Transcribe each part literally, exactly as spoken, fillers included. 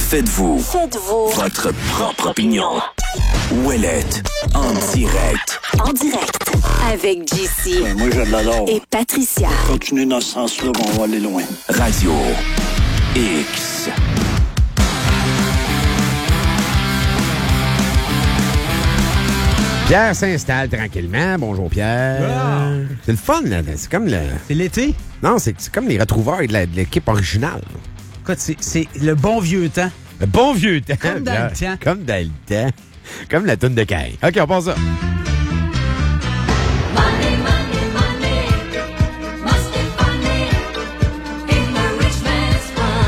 Faites-vous. Faites-vous. Votre propre opinion. Ouellette, en direct. En direct. Avec J C. Ouais, moi, je l'adore. Et Patricia. Continuez dans ce sens-là, on va aller loin. Radio X. Pierre s'installe tranquillement. Bonjour, Pierre. Ah. C'est le fun, là. C'est comme le... C'est l'été. Non, c'est, c'est comme les retrouvailles de, la- de l'équipe originale. Écoute, c'est, c'est le bon vieux temps. Le bon vieux temps. Comme dans Pierre. le temps. Comme dans le temps. Comme la toune de Caille. OK, on passe ça. Money, money, money, must be funny in the rich man's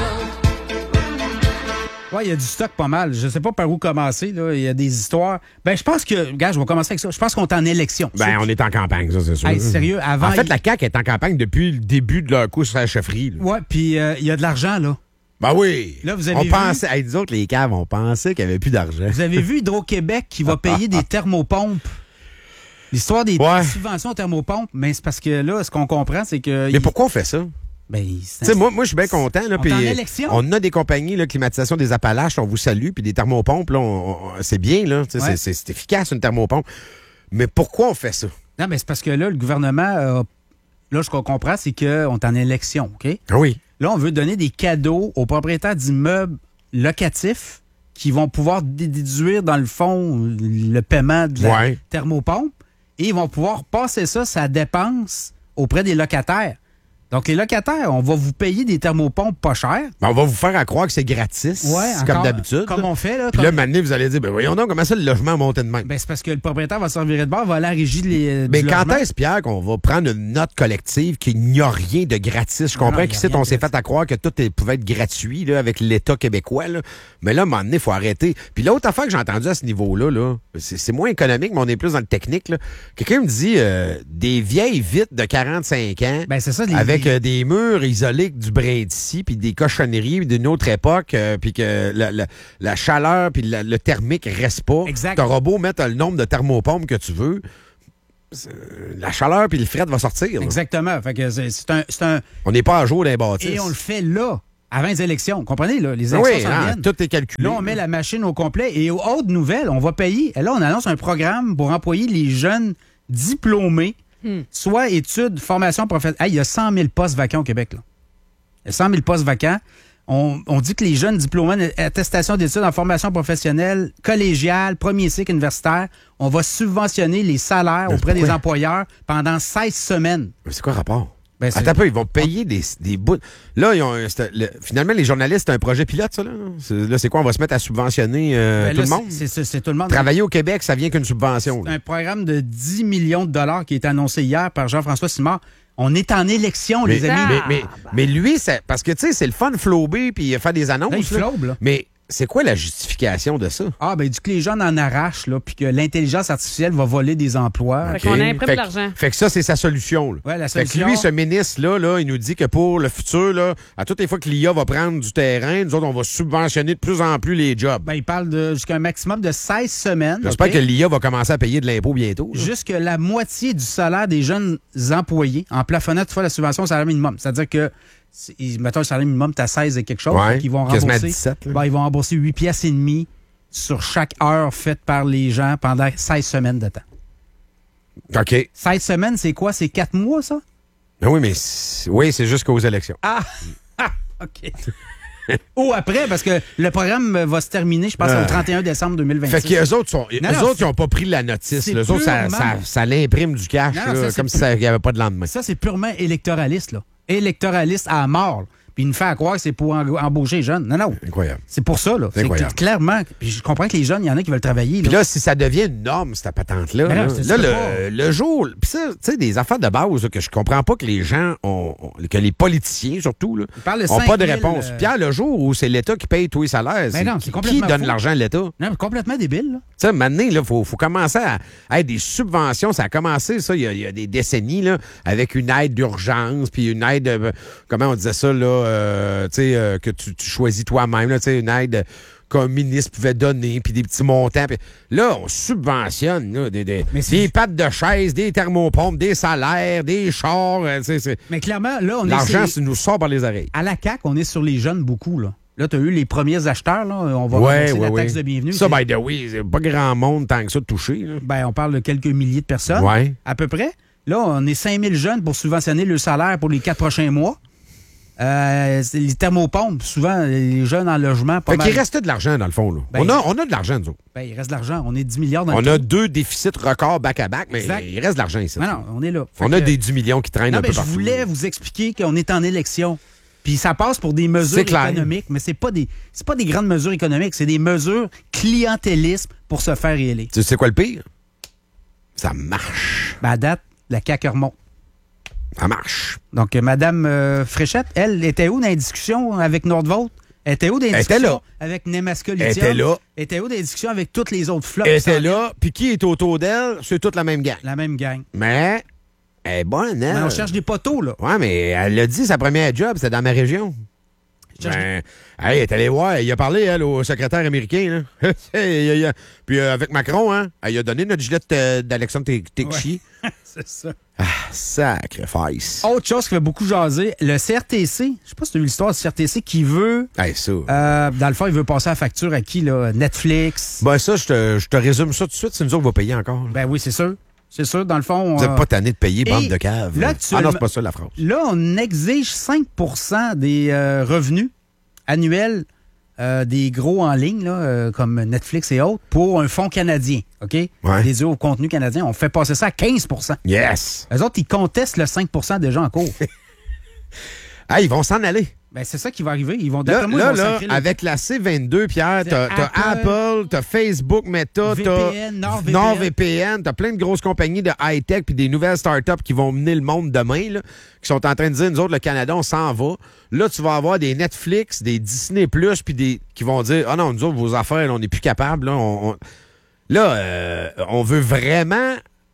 world. Ouais, il y a du stock pas mal. Je sais pas par où commencer, là. Il y a des histoires. Ben, je pense que, gars, je vais commencer avec ça. Je pense qu'on est en élection. Ben, on est en campagne, ça, c'est sûr. Hey, sérieux, avant. En fait, il- la C A Q est en campagne depuis le début de leur course à la chefferie. là. Ouais, puis euh, il y a de l'argent, là. Ben oui. Là, vous avez on vu- pensait, hey, nous autres, les caves, on pensait qu'il n'y avait plus d'argent. Vous avez vu Hydro-Québec qui va payer des thermopompes. L'histoire des Ouais. subventions aux thermopompes, mais c'est parce que là, ce qu'on comprend, c'est que. Mais il- pourquoi on fait ça? Ben, Tu sais, moi, moi je suis bien content. Là, On puis est en élection. on a des compagnies, là, climatisation des Appalaches, on vous salue, puis des thermopompes, là, on- on- c'est bien, là, tu sais, Ouais. c'est, c'est- c'est efficace, une thermopompe. Mais pourquoi on fait ça? Non, mais c'est parce que là, le gouvernement, euh, là, ce qu'on comprend, c'est qu'on est en élection, OK? Ah oui. Là, on veut donner des cadeaux aux propriétaires d'immeubles locatifs qui vont pouvoir dé- déduire, dans le fond, le paiement de la Ouais. thermopompe et ils vont pouvoir passer ça, sa dépense, auprès des locataires. Donc, les locataires, on va vous payer des thermopompes pas chères. Ben, on va vous faire à croire que c'est gratis, Ouais, comme encore- d'habitude. Comme on fait, là. Puis comme- là, maintenant, vous allez dire, ben voyons donc, comment ça, le logement a monté de même? Ben, c'est parce que le propriétaire va se revirer de bord, va aller à la régie de les, Mais du quand logement. est-ce, Pierre, qu'on va prendre une note collective qu'il n'y a rien de gratis? Je Non, comprends il y a qu'ici, rien on de s'est gratis. fait à croire que tout est- pouvait être gratuit là, avec l'État québécois. Là. Mais là, à un moment donné, il faut arrêter. Puis l'autre affaire que j'ai entendue à ce niveau-là, là, c'est, c'est moins économique, mais on est plus dans le technique. Là. Quelqu'un me dit euh, des vieilles vitres de quarante-cinq ans Ben, c'est ça, les- avec les- euh, des murs isolés du brin d'ici, puis des cochonneries d'une autre époque, euh, puis que la, la- la chaleur puis la- le thermique reste pas. Exact. T'auras beau mettre le nombre de thermopompes que tu veux. c'est- La chaleur puis le fret va sortir. là. Exactement. Fait que c'est, c'est un, c'est un- On n'est pas à jour d'un bâtisse. Et on le fait là, avant les élections. Comprenez, là? Les élections Oui, s'en hein, viennent. tout est calculé. Là, on met la machine au complet. Et aux autres nouvelles, on va payer. Et là, on annonce un programme pour employer les jeunes diplômés, soit études, formation professionnelle. Hey, il y a cent mille postes vacants au Québec. Là. Il y a cent mille postes vacants. On, on dit que les jeunes diplômés en attestation d'études en formation professionnelle, collégiale, premier cycle universitaire, on va subventionner les salaires Mais auprès des pourquoi? employeurs pendant seize semaines. Mais c'est quoi le rapport? Ben, c'est- Attends un peu, ils vont payer des, des bouts. Là, ils ont un- c'est- le- finalement, les journalistes, c'est un projet pilote, ça. Là, c'est, là, c'est quoi? On va se mettre à subventionner euh, Ben tout là, le monde? c'est- c'est- c'est tout le monde. Travailler au Québec, ça vient qu'une subvention. C'est là. un programme de dix millions de dollars qui est annoncé hier par Jean-François Simard. On est en élection, Mais, les amis. mais, mais, mais lui, c'est, parce que, tu sais, c'est le fun de flober puis faire des annonces. Là, il là. flobe, là. Mais c'est quoi la justification de ça? Ah, ben, il dit que les jeunes en arrachent, là, puis que l'intelligence artificielle va voler des emplois. Fait qu'on imprime Fait de que- l'argent. Fait que ça, c'est sa solution. Là. Ouais, la Fait que solution- lui, ce ministre-là, là, il nous dit que pour le futur, là, à toutes les fois que l'I A va prendre du terrain, nous autres, on va subventionner de plus en plus les jobs. Ben, il parle de jusqu'à un maximum de seize semaines. J'espère OK? que l'I A va commencer à payer de l'impôt bientôt. là. Jusque la moitié du salaire des jeunes employés en plafonnant toutefois la subvention au salaire minimum. C'est-à-dire que, c'est- ils- mettons, le salaire minimum, tu as seize et quelque chose. Ouais, donc ils vont quasiment rembourser, dix-sept, là. ben, ils vont rembourser huit piastres et demi sur chaque heure faite par les gens pendant seize semaines de temps. OK. seize semaines, c'est quoi? C'est quatre mois, ça? Ben oui, mais c'est- oui, c'est jusqu'aux élections. Ah! Ah! OK. Ou après, parce que le programme va se terminer, je pense, Ah. au trente et un décembre deux mille vingt-six. Fait qu'eux autres, sont, Non, eux non, autres, c'est- ils n'ont pas pris la notice. c'est Les autres, ça, purement- ça, ça l'imprime du cash, Non, non, là, ça, c'est comme pu- si il n'y avait pas de lendemain. Ça, c'est purement électoraliste, là. Électoraliste à mort. Là. Puis il nous fait à croire que c'est pour en- embaucher les jeunes. Non, non. Incroyable. C'est pour ça, là. C'est incroyable. que, clairement. Puis je comprends que les jeunes, il y en a qui veulent travailler. Puis Là. là, si ça devient une norme, cette patente-là, Mais non, là, c'est là, ça, le, pas. le jour... Puis ça, tu sais, des affaires de base là, que je comprends pas que les gens ont... ont- que les politiciens, surtout, là, Ils parlent de ont pas de cinq mille, réponse. euh, Pierre, le jour où c'est l'État qui paye tous les salaires, c'est non, qui, c'est complètement qui donne faux. l'argent à l'État? Non, mais complètement débile, là. Tu sais, maintenant, il faut, faut commencer à, à être des subventions. Ça a commencé, ça, il y a, il y a des décennies, là, avec une aide d'urgence, puis une aide, euh, comment on disait ça, là, euh, tu sais, euh, que tu, tu choisis toi-même, là, tu sais, une aide qu'un ministre pouvait donner, puis des petits montants. Puis là, on subventionne là, des, des, Mais c'est- des pattes de chaise, des thermopompes, des salaires, des chars. euh, tu sais, c'est- Mais clairement, là, on est L'argent, sur- ça nous sort par les oreilles. à la C A Q, on est sur les jeunes beaucoup, là. Là, tu as eu les premiers acheteurs. Là. On va Ouais, rembourser ouais, la ouais. taxe de bienvenue. Ça, C'est- by the way, c'est pas grand monde tant que ça de toucher. Là. Ben, on parle de quelques milliers de personnes, Ouais. à peu près. Là, on est cinq mille jeunes pour subventionner le salaire pour les quatre prochains mois. Euh, c'est les thermopompes, souvent, les jeunes en logement, pas Fait mal. qu'il reste de l'argent, dans le fond. Là. Ben, on, a, on a de l'argent, nous autres. Ben, il reste de l'argent. On est dix milliards dans On le a trou. deux déficits records back-à-back, mais Exact. il reste de l'argent ici. Non, non, on est là. Fait On que- a des dix millions qui traînent Non, un mais peu je partout. voulais vous expliquer qu'on est en élection. Puis ça passe pour des mesures C'est clair. économiques, mais c'est pas des c'est pas des grandes mesures économiques, c'est des mesures clientélistes pour se faire réélire. Tu sais quoi le pire? Ça marche. Ben, à date, la C A Q remonte. Ça marche. Donc, euh, Mme euh, Fréchette, elle, était où dans les discussions avec Nordvolt? Elle était où dans les Elle était discussions là. avec Nemaska Elle Lithium? était là. Elle était où dans les discussions avec toutes les autres flops? Elle qui était s'en viennent? là, puis qui est autour d'elle? C'est toute la même gang. La même gang. Mais elle est bonne, hein? Mais on cherche des poteaux, là. Ouais, mais elle l'a dit, sa première job, c'était dans ma région. Cherche Ben, hey, elle est allée voir, il a parlé, elle, au secrétaire américain. Là. Il a- il a- Puis euh, avec Macron, hein, il a donné notre gilet euh, d'Alexandre Te- Tekchi. C'est ça. Ah, sacrifice. Autre chose qui fait beaucoup jaser, le C R T C, je sais pas si tu as vu l'histoire du C R T C qui veut, Hey, ça. euh, dans le fond, il veut passer la facture à qui, là? Netflix? Ben, ça, je te, je te résume ça tout de suite, c'est nous autres qui va payer encore. là. Ben oui, c'est sûr. C'est sûr, dans le fond. Vous n'êtes euh, pas tanné de payer, bande et de cave. là, Ah actuellement- non, c'est pas ça la phrase. Là, on exige cinq pour cent des euh, revenus annuels euh, des gros en ligne, là, euh, comme Netflix et autres, pour un fonds canadien, OK? Ouais. Dédié au contenu canadien. On fait passer ça à quinze pour cent. Yes. Eux autres, ils contestent le cinq pour cent déjà en cours. Ah, ils vont s'en aller. Ben, c'est ça qui va arriver. Ils vont, Là, d'après moi, là, ils vont là, sacrer le- avec la C vingt-deux, Pierre, t'as C'est t'as Apple, Apple, t'as Facebook, Meta, V P N, t'as NordVPN. NordVPN, t'as plein de grosses compagnies de high-tech puis des nouvelles startups qui vont mener le monde demain, là, qui sont en train de dire, nous autres, le Canada, on s'en va. Là, tu vas avoir des Netflix, des Disney+, puis des qui vont dire, ah non, nous autres, vos affaires, là, on n'est plus capables. Là, on, on- là euh, on veut vraiment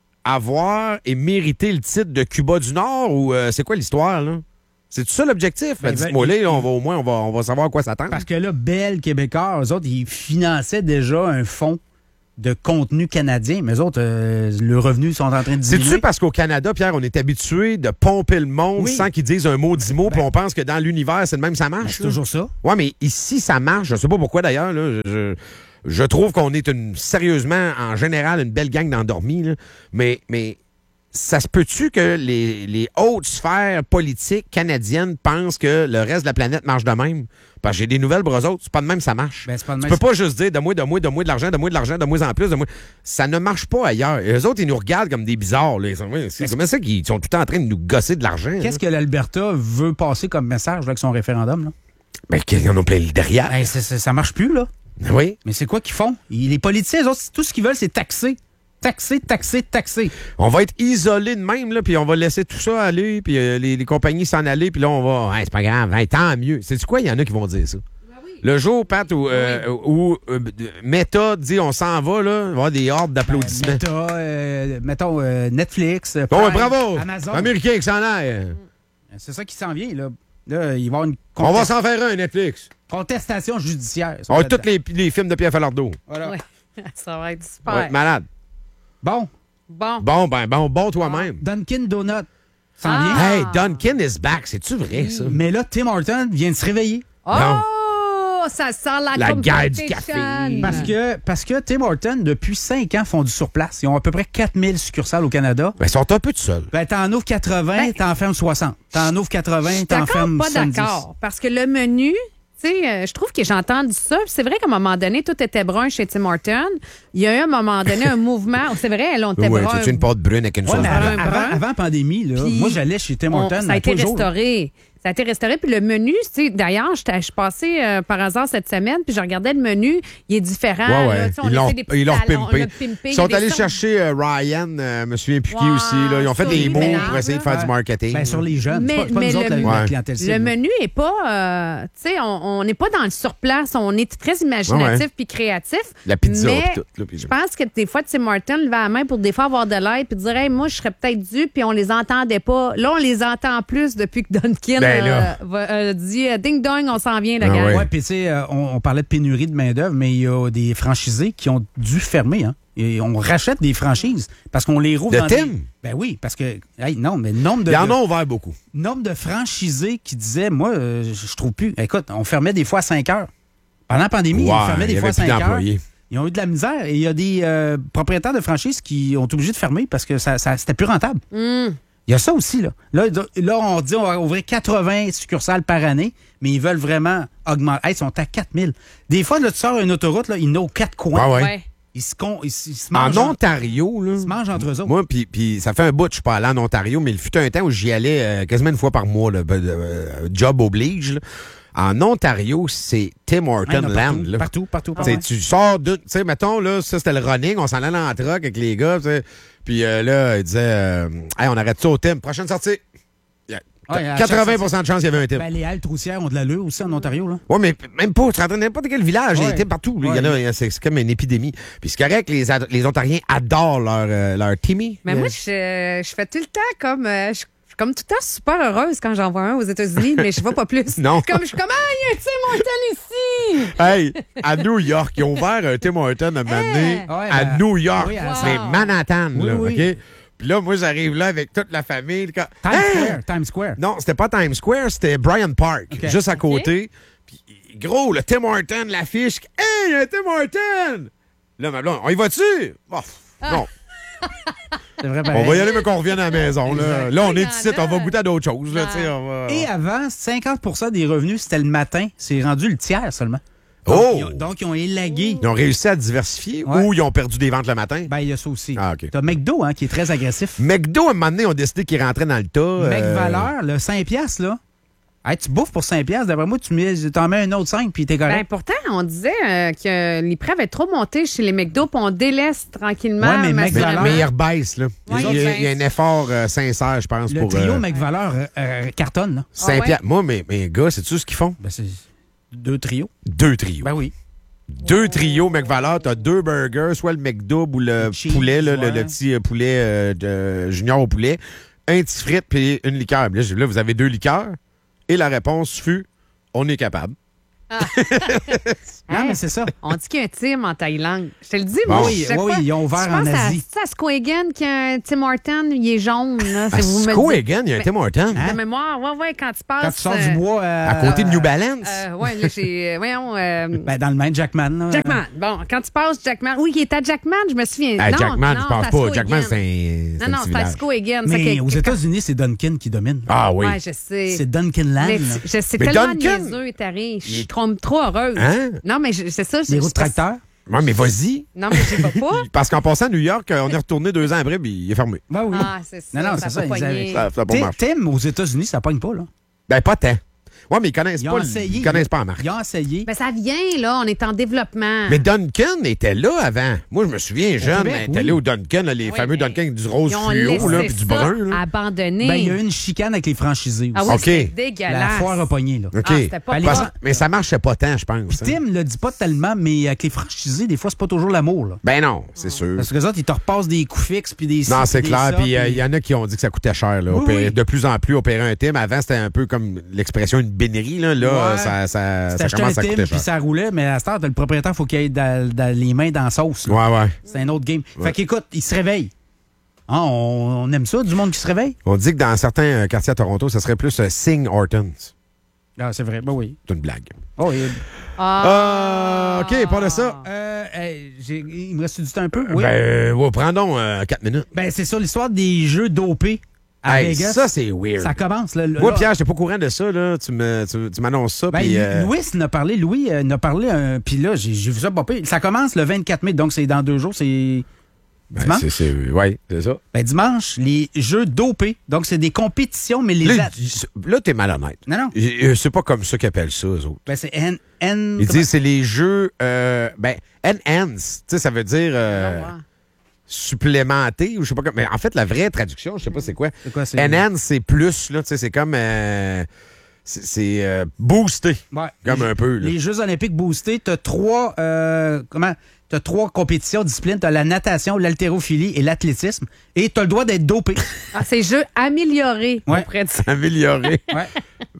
avoir et mériter le titre de Cuba du Nord ou euh, c'est quoi l'histoire, là? C'est tout ça l'objectif? Ben, Ben, dites-moi ben, là, on va au moins, on va, on va savoir à quoi s'attendre. Parce que là, Bell, Québécois, eux autres, ils finançaient déjà un fonds de contenu canadien, mais eux autres, euh, le revenu sont en train de diminuer. C'est-tu parce qu'au Canada, Pierre, on est habitué de pomper le monde Oui. sans qu'ils disent un mot, dix mots, puis Ben- on pense que dans l'univers, c'est le même, ça Ben, marche? c'est là? toujours ça. Ouais, mais ici, ça marche. Je sais pas pourquoi d'ailleurs. Là. Je, je, je trouve qu'on est une, sérieusement, en général, une belle gang d'endormis. là. Mais, mais ça se peut-tu que les, les hautes sphères politiques canadiennes pensent que le reste de la planète marche de même? Parce que j'ai des nouvelles pour eux autres. C'est pas de même, ça marche. Ben, c'est pas de tu même, peux pas juste dire de moi, de moi, de moi de l'argent, de moi de l'argent, de moi en plus, de moi. Ça ne marche pas ailleurs. Et eux autres, ils nous regardent comme des bizarres. Là. Ils sont, ouais, c'est comment ça qu'ils sont tout le temps en train de nous gosser de l'argent? Qu'est-ce que l'Alberta veut passer comme message là, avec son référendum? Là? Ben, qu'ils en ont plein le derrière. Ben, c'est- c'est- ça marche plus, là. Oui. Mais c'est quoi qu'ils font? Ils- les politiciens, eux autres, tout ce qu'ils veulent, c'est taxer. Taxer, taxer, taxer. On va être isolés de même, là, puis on va laisser tout ça aller, puis euh, les, les compagnies s'en aller, puis là, on va. Hey, c'est pas grave, hey, tant mieux. C'est quoi? Il y en a qui vont dire ça. Le jour, Pat, où, euh, où, euh, Meta dit on s'en va, là, il va y avoir des hordes d'applaudissements. Meta, euh, mettons, euh, Netflix, euh, Bon, ouais, Prime, bravo! Amazon. Américains qui s'en aillent. C'est ça qui s'en vient, là. Là, il va y avoir une On va contest- s'en faire un, Netflix. contestation judiciaire. ça On va va tous être- les, les films de Pierre Falardeau. Voilà. Ouais. Ça va être On va super. être malade. Bon, Bon. Bon, ben, bon, bon toi-même. Dunkin' Donut s'en Ah. vient. Hey, Duncan is back. C'est-tu vrai, ça? Mais là, Tim Horton vient de se réveiller. Oh, ça sent la, La guerre du competition. café. Parce que, parce que Tim Horton, depuis cinq ans, font du surplace. Ils ont à peu près quatre mille succursales au Canada. Ben, ils sont un peu tout seuls. Ben, t'en ouvres quatre-vingts, Ben, t'en fermes soixante. T'en ouvres quatre-vingts, Je suis t'en d'accord, fermes pas soixante-dix. d'accord. Parce que le menu, tu sais, euh, je trouve que j'ai entendu ça. puis C'est vrai qu'à un moment donné, tout était brun chez Tim Hortons. Il y a eu à un moment donné un mouvement. C'est vrai, là, on était Ouais, brun. c'est une pâte brune avec une Ouais, sauce mais brun, avant, brun. avant, avant pandémie, là, Puis, moi, j'allais chez Tim On- Hortons. ça a à été tous les jours, là. restauré. Ça a été restauré. Puis le menu, tu sais, d'ailleurs, j'étais- je suis passée euh, par hasard cette semaine, puis je regardais le menu. Il est différent. Ouais, là. ouais. Tu sais, on Ils l'ont essaie des petits ils l'ont talons, on pimpé. l'a pimpé. Ils Il y a sont des allés sortes- chercher euh, Ryan, euh, me souviens plus qui Ouais, aussi. Là. Ils ont fait sur des les mots ménages, pour essayer de faire là. du marketing. Ben, sur les jeunes. Mais- c'est pas, c'est pas mais nous autres, la, le- la Ouais. clientèle cible. Le menu est pas, euh, tu sais, on on n'est pas dans le surplace, on est très imaginatif Ouais, ouais. puis créatif. La pizza mais puis tout. Là, puis- je pense que des fois, Tim Hortons levait la main pour des fois avoir de l'aide puis dire, hey, moi, je serais peut-être dû, puis on les entendait pas. Là, on les entend plus depuis que Dunkin Ben euh, là. va- euh, dit, euh, ding dong, on s'en vient, la Ah gang. ouais. Ouais, puis tu sais, euh, on, on parlait de pénurie de main-d'œuvre, mais il y a des franchisés qui ont dû fermer, hein. Et on rachète des franchises parce qu'on les rouvre De dans Tim? des... Ben oui, parce que... Hey, non, mais nombre de... Ils en ont ouvert beaucoup. Nombre de franchisés qui disaient, moi, euh, je je trouve plus. Écoute, on fermait des fois à cinq heures. Pendant la pandémie, Ouais, on fermait il y des fois à avait plus cinq heures. d'employés. Ils ont eu de la misère. Et il y a des euh, propriétaires de franchises qui ont été obligés de fermer parce que ça, ça c'était plus rentable. Hum. Il y a ça aussi, là. Là, là, on dit on va ouvrir quatre-vingts succursales par année, mais ils veulent vraiment augmenter. Hey, ils sont à quatre mille. Des fois, là, tu sors une autoroute, là, ils n'ont quatre coins. Ouais, ouais. Ouais. Ils, se con... ils, se- ils se En mangent en- Ontario, là. ils se mangent entre eux autres. Moi, puis puis ça fait un bout que je suis pas allé en Ontario, mais il fut un temps où j'y allais euh, quasiment une fois par mois. Là, ben, euh, job oblige. Là. En Ontario, c'est Tim Horton Ouais, il y en a Land. partout, là. partout, partout, Tu sais, partout. Tu sors de. Tu sais, mettons, là, ça, c'était le running. On s'en allait en truck avec les gars. tu sais. Puis euh, là, il disait euh, hey, on arrête ça au Tim. Prochaine sortie. Il y a Ouais, à quatre-vingts pour chaque cent de chance qu'il y avait un Tim. Ben, les halles troussières ont de l'allure aussi en Ontario, là. Oui, mais même pas. Tu rentres dans n'importe quel village. Il y a Ouais. des Tims partout. là. Il y en Ouais. a, c'est c'est comme une épidémie. Puis c'est correct, les, Ad- les Ontariens adorent leur, euh, leur Timmy. Mais moi, je, je fais tout le temps comme. euh, je, je suis comme tout le temps super heureuse quand j'en vois un aux États-Unis, mais je vois pas plus. Non. Comme, je suis comme, ah, il y a un Tim Hortons ici! Hey, à New York, ils ont ouvert un Tim Hortons à un moment donné, Ouais, à ben, New York. oui, à- C'est Wow. Manhattan, Oui, là, oui. OK? Puis là, moi, j'arrive là avec toute la famille. le gars, Times Hey! Square, Times Square. Non, c'était pas Times Square, c'était Bryant Park, OK. juste à côté. Puis gros, le Tim Hortons, l'affiche. Hey, il y a un Tim Hortons! Là, ma blonde, on y va-tu? Oh, non. C'est vrai, On pareil. va y aller, mais qu'on revienne à la maison. Là, là on est ici, on va Grandeur. goûter à d'autres choses. Là, Ah. tu sais, on va... Et avant, cinquante pour cent des revenus, c'était le matin. C'est rendu le tiers seulement. Oh! Donc, ils ont, donc, ils ont élagué. Ils ont réussi à diversifier Ouais. ou ils ont perdu des ventes le matin? Ben, il y a ça aussi. Ah, OK. T'as McDo, hein, qui est très agressif. McDo, à un moment donné, ont décidé qu'ils rentraient dans le tas. euh, Mec valeur, le cinq piastres, là. Hey, tu bouffes pour cinq piastres. D'après moi, tu mets, t'en mets un autre cinq, puis t'es Ben, correct. pourtant, on disait euh, que les prix avaient trop monté chez les McDo, puis on délaisse tranquillement. Ouais, mais massivement. McValeur- Mais ils rebaissent, là. Ouais, il, y a, ils il y a un baissent. effort euh, sincère, je pense, le pour trio euh, McValeur euh, euh, cartonne, là. cinq Ah ouais? piastres. Moi, mes, mes gars, sais-tu ce qu'ils font? Ben, c'est deux trios. Deux trios. Ben oui. Deux trios McValeur. T'as deux burgers, soit le McDouble ou le Le cheese, poulet, là, le, ouais. le petit euh, poulet euh, de junior au poulet. Un petit frite puis une liqueur. Là, j'ai- là, vous avez deux liqueurs. Et la réponse fut, on est capable. Non, Hey, mais c'est ça. On dit qu'il y a un Tim en Thaïlande. Je te le dis, Bon. moi. Oui, chaque oui, fois- ils ont ouvert je pense en à- Asie. C'est à Skowhegan qu'il y a un Tim Hortons, il est jaune. Là, À si vous me dites. Skowhegan, il y a un Mais- Tim Hortons. Hein? De mémoire, ouais, ouais, quand tu passes. Quand tu sors euh, du bois. euh, À côté de New Balance. euh, ouais, là, j'ai. Voyons. euh, Ben, dans le main Jackman, là. Jackman. Bon, quand tu passes Jackman. Oui, il est à Jackman, je me souviens. Ah, non, Jackman, non, je pense c'est à pas. Skowhegan. Jackman, c'est un, c'est Non, un non, petit c'est à village. Skowhegan. ça, Mais que- aux que- États-Unis, c'est Dunkin' qui domine. Ah oui. Ouais, je sais. C'est Dunkin' Land. Mais là. tu- je suis Mais tellement Duncan- niaiseux, Tari. Je Il est- suis trop, trop heureuse. Hein? Non, mais je- c'est ça. Les je- roues de tracteur. Ouais, mais vas-y. Non, mais je vais pas. Parce qu'en passant à New York, on est retourné deux ans après, puis il est fermé. Ben oui. Ah, c'est ça. Non, non, ça c'est a ça, pas ils pogné. avaient- Ça, ça a pas Tim- marché. Tim, aux États-Unis, ça pogne pas, là. Ben, pas tant. Ouais, mais ils connaissent Ils pas, ont le- essayé. ils connaissent pas la marque. Ils ont essayé. Ben, ça vient, là. On est en développement. Mais Duncan était là avant. Moi, je me souviens, jeune, Québec, elle était oui. allé au Duncan, là, les Oui, fameux mais Duncan avec du rose Ils ont fluo, laissé là, puis du ça brun. Là. abandonné. Ben, il y a eu une chicane avec les franchisés Ah aussi. oui, OK. c'est dégueulasse. La foire a pogné, là. OK. Ah, c'était pas Ben, bon. les- Mais ça marchait pas tant, je pense. Puis hein. Tim le dit pas tellement, mais avec les franchisés, des fois, c'est pas toujours l'amour, là. Ben non, c'est sûr. Parce que les autres, ils te repassent des coups fixes puis des ci, Non, puis c'est des clair. ça, Puis euh, il puis- y en a qui ont dit que ça coûtait cher. Là, Oui, opérer- oui. De plus en plus, opérer un Tim. Avant, c'était un peu comme l'expression une bénérie. Là, là Ouais. ça, ça, Tu ça t'achetais un commence à Tim, coûter puis cher. ça roulait, mais à cette heure, t'as le propriétaire, faut qu'il ait dans, dans les mains dans la sauce. là. Ouais, ouais. C'est un autre game. Fait qu'écoute, il se réveille. Ah, on, on aime ça, du monde qui se réveille? On dit que dans certains euh, quartiers à Toronto, ça serait plus euh, Sing Hortons. Ah, c'est vrai, ben oui. C'est une blague. Oh, et- Ah. Euh, OK, pas de ça. Euh, hey, j'ai- il me reste du temps un peu? Oui. Ben, ouais, prends donc euh, quatre minutes. Ben, c'est ça, l'histoire des jeux dopés à Hey, Vegas. ça, c'est weird. Ça commence, là. Moi, là. Pierre, j'étais pas au courant de ça. Là. Tu, me, tu, tu m'annonces ça. Ben, puis, euh, Louis en a parlé. Louis euh, en a parlé. euh, Puis là, j'ai j'ai vu ça popper. Ça commence le vingt-quatre mai, donc c'est dans deux jours. C'est ben, dimanche. c'est, c'est, ouais, c'est ça. Ben, dimanche, les jeux dopés. Donc, c'est des compétitions, mais les... Là, at- il- là, t'es malhonnête. Non, non. Et- et C'est pas comme ça qu'ils appellent ça, eux autres. Ben, c'est N... N Ils comment- disent c'est les jeux. Euh, ben, enhance. Tu sais, ça veut dire euh, Ah, ouais. supplémenté ou je sais pas. Comme, mais en fait, la vraie traduction, je sais pas c'est quoi. C'est quoi, c'est- Enhance, c'est plus, là. Tu sais, c'est comme. euh, c'est c'est, euh, boosté. Ouais. Comme les, un peu, là. Les Jeux olympiques boostés, t'as trois... euh, comment... T'as trois compétitions, disciplines. T'as la natation, l'haltérophilie et l'athlétisme. Et t'as le droit d'être dopé. Ah, c'est jeu amélioré. Ouais. auprès de ça. Amélioré. Ouais.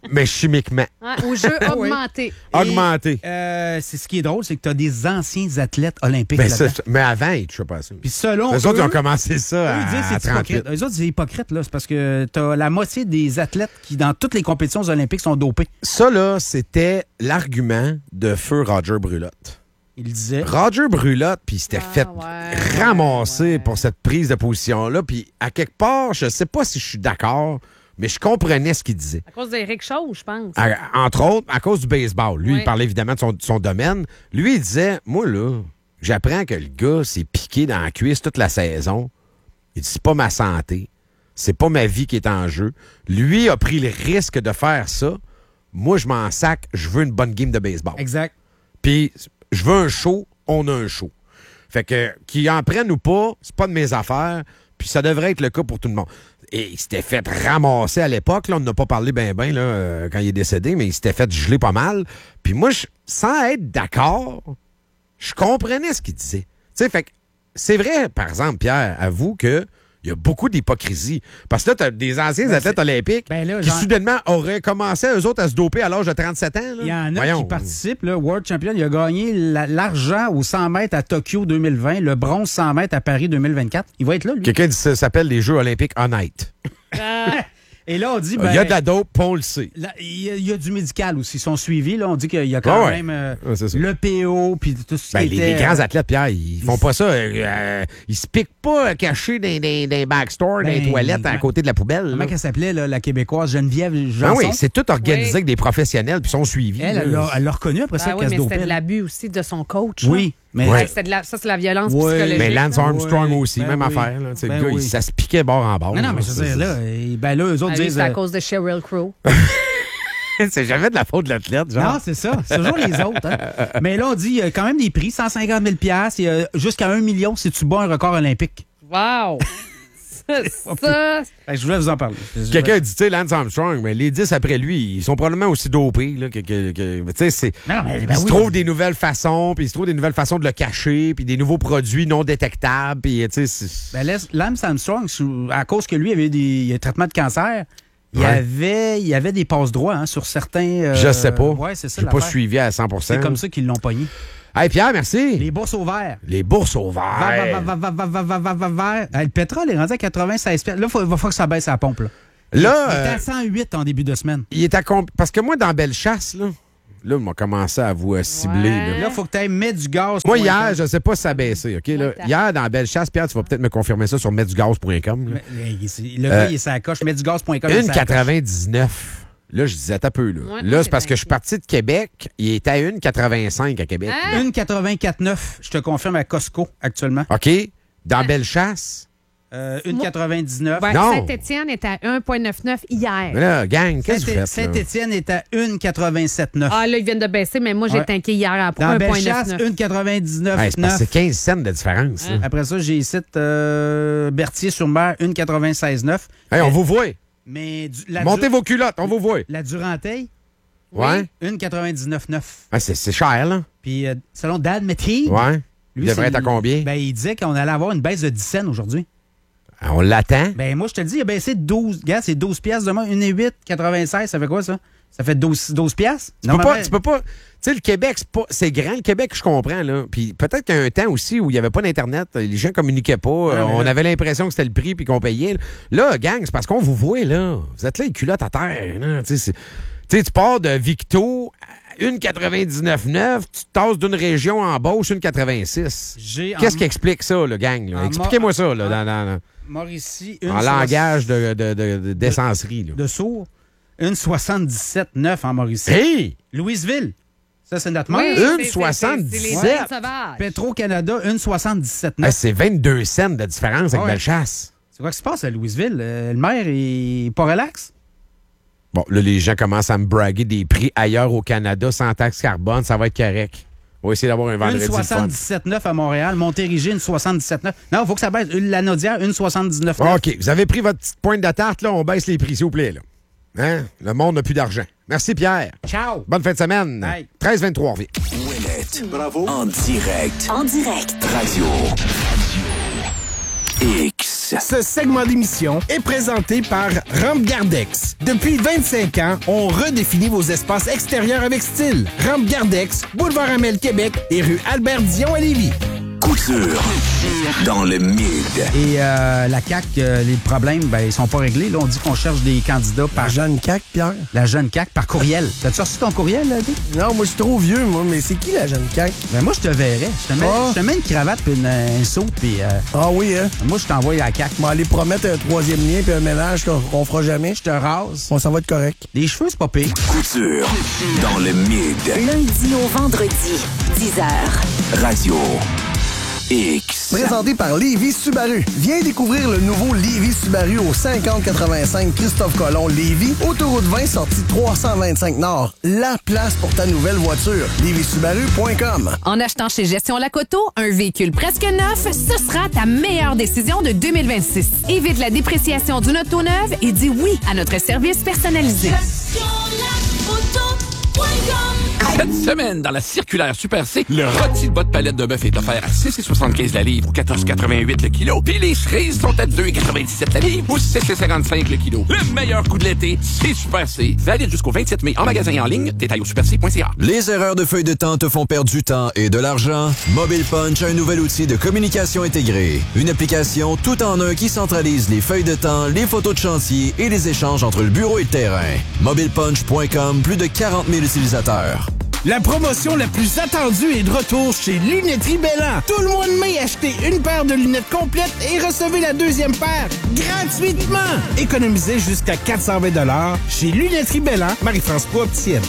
mais chimiquement. Hein, au jeu augmenté. Augmenté. Et, euh, c'est ce qui est drôle, c'est que tu as des anciens athlètes olympiques Ben, là-dedans. ça, mais avant, ils ne touchaient pas à ça. Puis selon Les eux, autres, ils ont commencé ça eux, à, ils disent à c'est trente-huit. hypocrite. Eux autres, c'est hypocrite, là. C'est parce que tu as la moitié des athlètes qui, dans toutes les compétitions olympiques, sont dopés. Ça, là, c'était l'argument de feu Roger Brulotte. Il disait. Roger Brulotte, puis il s'était Ah, fait ouais, ramasser ouais, ouais. pour cette prise de position-là. Puis à quelque part, je sais pas si je suis d'accord, mais je comprenais ce qu'il disait. À cause d'Éric Chose, je pense. À- entre autres, à cause du baseball. Lui, Oui. il parlait évidemment de son, de son domaine. Lui, il disait, moi, là, j'apprends que le gars s'est piqué dans la cuisse toute la saison. Il dit, c'est pas ma santé. C'est pas ma vie qui est en jeu. Lui a pris le risque de faire ça. Moi, je m'en sac. Je veux une bonne game de baseball. Exact. Puis, je veux un show, on a un show. Fait que, qu'ils en prennent ou pas, c'est pas de mes affaires. Puis, ça devrait être le cas pour tout le monde. Et il s'était fait ramasser à l'époque. Là, on n'a pas parlé bien, bien, là, euh, quand il est décédé, mais il s'était fait geler pas mal. Puis, moi, je- sans être d'accord, je comprenais ce qu'il disait. Tu sais, fait que, c'est vrai, par exemple, Pierre, avoue que il y a beaucoup d'hypocrisie. Parce que là, tu as des anciens Ben, athlètes c'est- olympiques ben là, qui, genre- soudainement, auraient commencé, eux autres, à se doper à l'âge de trente-sept ans. là. Il y en a Voyons. qui participent. Là, World Champion, il a gagné la- l'argent au cent mètres à Tokyo deux mille vingt, le bronze cent mètres à Paris deux mille vingt-quatre. Il va être là, lui. Quelqu'un dit ça s'appelle les Jeux olympiques honnêtes. Et là, on dit... Il y a ben, de la dope, puis on le sait. là, il y, a- il y a du médical aussi. Ils sont suivis. Là, on dit qu'il y a quand Ah ouais. même euh, Ouais, c'est ça. le P O, puis tout ce Ben, qui les, était... les grands euh, athlètes, Pierre, ils font pas ça. euh, euh, ils se piquent pas cachés dans des backstores, dans les Ben, toilettes à ben, côté de la poubelle. là. Comment elle s'appelait, là, la Québécoise Geneviève Ben Janson? oui, c'est tout organisé Oui. avec des professionnels, puis sont suivis. Elle, là. elle l'a elle l'a reconnu après ça Ah oui, qu'elle mais se c'était dopait. de l'abus aussi de son coach. là. Oui, mais... Ouais, c'était de la- ça, c'est la violence Oui. psychologique. Mais Lance là. Armstrong Oui, aussi, ben même oui. affaire. Là. Tu sais, Ben le gars, oui. il- ça se piquait bord en bord. Non, non, mais je veux dire, là, et, ben là, eux autres Ah, lui, disent... c'est à euh, cause de Sheryl Crow. c'est jamais de la faute de l'athlète, genre. Non, c'est ça. C'est toujours les autres. Hein. Mais là, on dit, il y a quand même des prix, cent cinquante mille dollars, il y a jusqu'à un million si tu bats un record olympique. Wow! ça, ça, Fait que je voulais vous en parler. Quelqu'un dit, tu sais, Lance Armstrong, mais les dix après lui, ils sont probablement aussi dopés. Là, que, que- que- tu sais, c'est... Non, mais, Il ben se oui. trouve des nouvelles façons, puis il se trouve des nouvelles façons de le cacher, puis des nouveaux produits non détectables, puis tu sais, c'est- Ben, Les- Lance Armstrong, sous- à cause que lui avait des il y a un traitement de cancer, il y Ouais. avait, il y avait des passes-droits hein, sur certains. euh, je sais pas. Ouais, c'est ça. J'ai pas l'affaire. suivi à cent pour cent. C'est comme ça qu'ils l'ont pogné. Hey Pierre, merci. Les bourses au vert. Les bourses au Va, vert. va, va, va, va, va, va, va, va, va. Hey, le pétrole est rendu à quatre-vingt-seize piastres. Là, il va falloir que ça baisse à la pompe. Là. Là, Il était euh, à cent huit en début de semaine. il est à comb- Parce que moi, dans Bellechasse, là, là, on m'a commencé à vous euh, cibler. Ouais. là. Là, il faut que tu ailles mettre du gaz. Moi, point hier, com. je sais pas si ça a baissé. OK, là. Ouais, Hier, dans Bellechasse, Pierre, tu vas peut-être me confirmer ça sur mettre du gaz point com. là. Mais, hey, c'est- Le gars, il est sa coche. Mets du gaz point com. il est Une sa coche. quatre-vingt-dix-neuf. Là, je disais, t'as peu, là. Ouais, là, moi, c'est parce j'étais que je suis parti de Québec. Il était à une quatre-vingt-cinq à Québec. Hein? là. Une quatre-vingt-quatre neuf, je te confirme, à Costco actuellement. OK? Dans Bellechasse. Euh, une Moi- quatre-vingt-dix-neuf. Ouais, Non. Saint-Étienne était à un virgule quatre-vingt-dix-neuf hier. Mais là, gang, qu'est-ce que vous faites? là? Saint-Étienne est à une quatre-vingt-sept neuf. Ah, là, ils viennent de baisser, mais moi, j'ai Ouais. tanké hier à Dans un virgule Bellechasse, quatre-vingt-dix-neuf. une quatre-vingt-dix-neuf Hey, c'est parce que c'est quinze cents de différence. là. Après ça, j'ai ici euh, Berthier-sur-Mer, une quatre-vingt-seize neuf. Hey, on vous voit. Mais du- la, Montez du- vos culottes, on vous voit. la Durantaille, Ouais. une quatre-vingt-dix-neuf neuf. Ah, c'est, c'est cher, là. Puis euh, selon Dan Mettier, Ouais. lui, Il devrait c'est- être à combien? Ben, il disait qu'on allait avoir une baisse de dix cents aujourd'hui. Ah, on l'attend. Ben, moi, je te le dis, il a baissé de douze. Regarde, c'est douze piastres demain. une virgule huit quatre-vingt-seize, ça fait quoi, ça? Ça fait douze, douze piastres? Tu peux pas, tu peux pas. Tu sais, le Québec, c'est, pas, c'est grand. Le Québec, je comprends, là. Puis peut-être qu'il y a un temps aussi où il n'y avait pas d'Internet. Les gens communiquaient pas. Ah, euh, mais on là- avait l'impression que c'était le prix puis qu'on payait. Là, gang, c'est parce qu'on vous voit, là. Vous êtes là, les culottes à terre. là. Tu sais, c'est- tu sais, tu pars de Victo à une quatre-vingt-dix-neuf neuf, tu te tasses d'une région en Beauce, une quatre-vingt-six. J'ai Qu'est-ce en- qui explique ça, le gang? là? en Expliquez-moi ça, là, en- dans, dans- dans- Mauricie, une en soix- langage de, de, de- de- d'essencerie. là. de sourd. Une soixante-dix-sept neuf en Mauricie. Hey! Louisville, ça, c'est notre Oui, mère. Une c'est- c'est- c'est- soixante-dix-sept. c'est les Indes sauvages. Petro-Canada, une soixante-dix-sept Ah, neuf. c'est vingt-deux cents de différence avec Ouais. Bellechasse. C'est quoi qui se passe à Louisville? Euh, le maire est pas relax? Bon, là, les gens commencent à me braguer des prix ailleurs au Canada sans taxe carbone. Ça va être correct. On va essayer d'avoir un Une vendredi de fun. soixante-dix-sept neuf à Montréal. Montérégie, une soixante-dix-sept neuf. Non, il faut que ça baisse. Une Lanaudière, une soixante-dix-neuf neuf. OK, vous avez pris votre petite pointe de tarte, là. On baisse les prix, s'il vous plaît, là. Hein? Le monde n'a plus d'argent. Merci, Pierre. Ciao! Bonne fin de semaine. Bye. treize vingt-trois Orville. Ouellette. Bravo. En direct. En direct. Radio. X. X. Ce segment d'émission est présenté par Rampe Gardex. Depuis vingt-cinq ans, on redéfinit vos espaces extérieurs avec style. Rampe Gardex, boulevard Amel Québec et rue Albert-Dion à Lévis. Couture dans le mid. Et euh, la C A Q, euh, les problèmes, ben, ils sont pas réglés. Là, on dit qu'on cherche des candidats par... La jeune C A Q, Pierre? La jeune C A Q, par courriel. T'as-tu reçu ton courriel, là, Dick? Non, moi, je suis trop vieux, moi. Mais c'est qui, la jeune C A Q? Ben, moi, je te verrais. Je te mets, Ah. je te mets une cravate puis une, un saut, puis... Euh, Ah oui, hein? moi, je t'envoie à la C A Q. On va aller promettre un troisième lien puis un ménage qu'on qu'on fera jamais. Je te rase. Bon, ça va être correct. Les cheveux, c'est pas pire. Couture dans le mid. Lundi au vendredi, dix heures. Radio X. Présenté par Lévis Subaru. Viens découvrir le nouveau Lévis Subaru au cinquante quatre-vingt-cinq Christophe Colomb Lévis, autoroute vingt, sortie trois cent vingt-cinq Nord. La place pour ta nouvelle voiture. lévis subaru point com. En achetant chez Gestion Lacoto, un véhicule presque neuf, ce sera ta meilleure décision de deux mille vingt-six. Évite la dépréciation d'une auto neuve et dis oui à notre service personnalisé. Cette semaine, dans la circulaire Super C, le rôti de bas de palette de bœuf est offert à six virgule soixante-quinze la livre ou quatorze virgule quatre-vingt-huit le kilo. Puis les cerises sont à deux virgule quatre-vingt-dix-sept la livre ou six virgule cinquante-cinq le kilo. Le meilleur coup de l'été, c'est Super C. Valide jusqu'au vingt-sept mai en magasin et en ligne. Détail au super c point c a. Les erreurs de feuille de temps te font perdre du temps et de l'argent? Mobile Punch a un nouvel outil de communication intégrée. Une application tout en un qui centralise les feuilles de temps, les photos de chantier et les échanges entre le bureau et le terrain. mobile punch point com, plus de quarante mille utilisateurs. La promotion la plus attendue est de retour chez Lunetterie Bellan. Tout le mois de mai, achetez une paire de lunettes complètes et recevez la deuxième paire gratuitement. Économisez jusqu'à quatre cent vingt dollars chez Lunetterie Bellan, Marie-François Opticienne.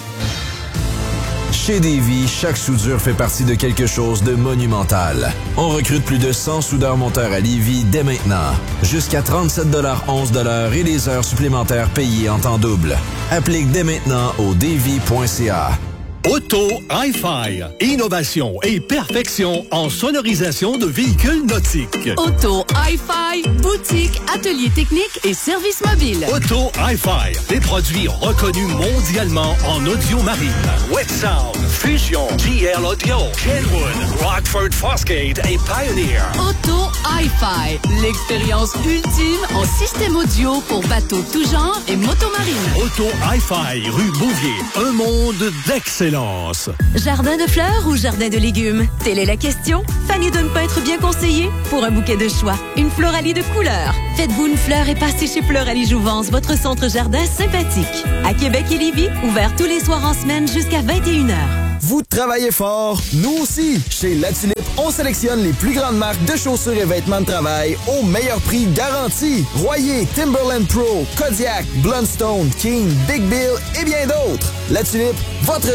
Chez Davy, chaque soudure fait partie de quelque chose de monumental. On recrute plus de cent soudeurs-monteurs à Lévis dès maintenant. Jusqu'à trente-sept dollars onze et les heures supplémentaires payées en temps double. Applique dès maintenant au davy point c a. Auto Hi-Fi. Innovation et perfection en sonorisation de véhicules nautiques. Auto Hi-Fi, boutique, atelier technique et service mobile. Auto Hi-Fi. Des produits reconnus mondialement en audio marine. Wet Sound, Fusion, G L Audio, Kenwood, Rockford Fosgate et Pioneer. Auto Hi-Fi, l'expérience ultime en système audio pour bateaux tout genre et motomarine. Auto Hi-Fi, rue Bouvier. Un monde d'excellence. Jardin de fleurs ou jardin de légumes? Telle est la question. Fanny de ne pas être bien conseillée? Pour un bouquet de choix, une Floralie de couleurs. Faites-vous une fleur et passez chez Floralie Jouvence, votre centre jardin sympathique. À Québec et Lévis, ouvert tous les soirs en semaine jusqu'à vingt et une heures. Vous travaillez fort, nous aussi. Chez La Tulipe, on sélectionne les plus grandes marques de chaussures et vêtements de travail au meilleur prix garanti. Royer, Timberland Pro, Kodiak, Blundstone, King, Big Bill et bien d'autres. La Tulipe, votre